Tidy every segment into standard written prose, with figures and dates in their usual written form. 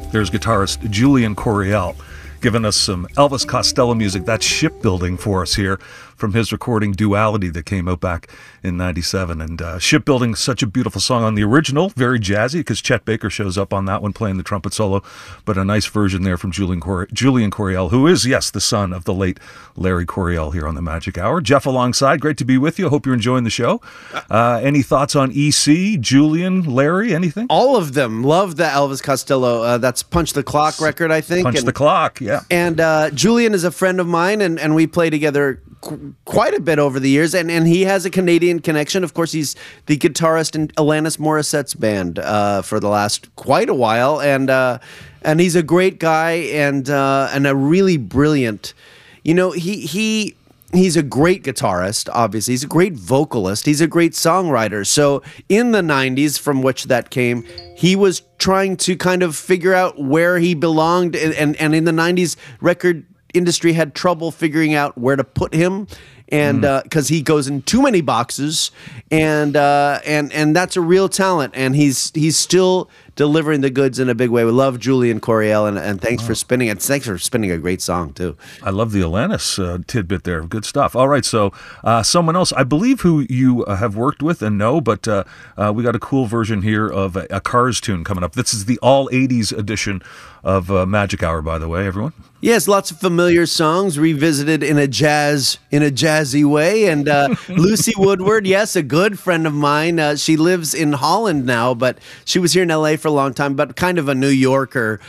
There's guitarist Julian Coriel giving us some Elvis Costello music. That's Shipbuilding for us here from his recording Duality that came out back in 97. And Shipbuilding, such a beautiful song on the original, very jazzy because Chet Baker shows up on that one playing the trumpet solo, but a nice version there from Julian Coriel, who is, yes, the son of the late Larry Coriel here on the Magic Hour. Jeff alongside, great to be with you. Hope you're enjoying the show. Any thoughts on EC, Julian, Larry, anything? All of them. Love the Elvis Costello. That's Punch the Clock record, I think. Punch the Clock, yeah. And Julian is a friend of mine, and we play together quite a bit over the years, and he has a Canadian connection. Of course, he's the guitarist in Alanis Morissette's band for the last quite a while, and he's a great guy and a really brilliant. You know, he's a great guitarist. Obviously, he's a great vocalist. He's a great songwriter. So in the '90s, from which that came, he was trying to kind of figure out where he belonged, and in the '90s, record industry had trouble figuring out where to put him, and because he goes in too many boxes, and that's a real talent, and he's still delivering the goods in a big way. We love Julian Coriel, and thanks for spinning it. Thanks for spinning a great song too. I love the Alanis tidbit there. Good stuff. All right, so someone else, I believe who you have worked with and know, but we got a cool version here of a Cars tune coming up. This is the all 80s edition of Magic Hour, by the way, everyone. Yes, lots of familiar songs revisited in a jazzy way. And Lucy Woodward, yes, a good friend of mine. She lives in Holland now, but she was here in LA for a long time, but kind of a New Yorker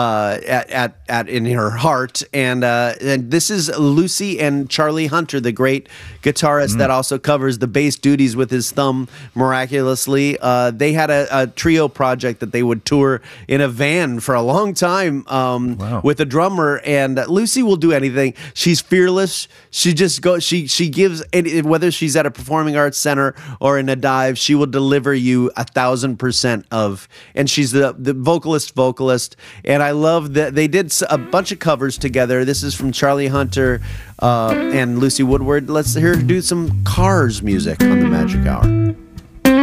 in her heart. And this is Lucy and Charlie Hunter, the great guitarist that also covers the bass duties with his thumb miraculously. They had a trio project that they would tour in a van for a long time with a drummer. And Lucy will do anything. She's fearless. She just goes. She gives, whether she's at a performing arts center or in a dive, she will deliver you 1,000% of. And she's the vocalist. And I love that they did a bunch of covers together. This is from Charlie Hunter and Lucy Woodward. Let's hear her do some Cars music on the Magic Hour.